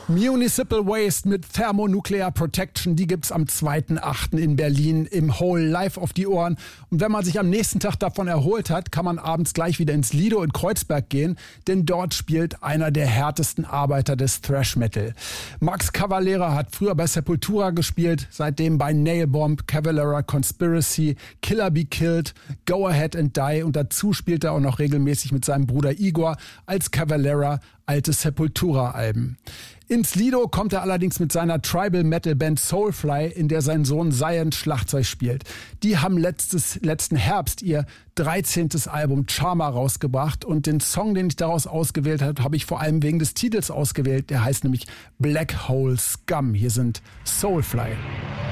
Municipal Waste mit Thermonuclear Protection, die gibt's am 2.8. in Berlin im Hole live auf die Ohren. Und wenn man sich am nächsten Tag davon erholt hat, kann man abends gleich wieder ins Lido in Kreuzberg gehen, denn dort spielt einer der härtesten Arbeiter des Thrash Metal. Max Cavalera hat früher bei Sepultura gespielt, seitdem bei Nailbomb, Cavalera Conspiracy, Killer Be Killed, Go Ahead and Die und dazu spielt er auch noch regelmäßig mit seinem Bruder Igor als Cavalera alte Sepultura-Alben. Ins Lido kommt er allerdings mit seiner Tribal-Metal-Band Soulfly, in der sein Sohn Zion Schlagzeug spielt. Die haben letzten Herbst ihr 13. Album Charma rausgebracht und den Song, den ich daraus ausgewählt habe, habe ich vor allem wegen des Titels ausgewählt. Der heißt nämlich Black Hole Scum. Hier sind Soulfly.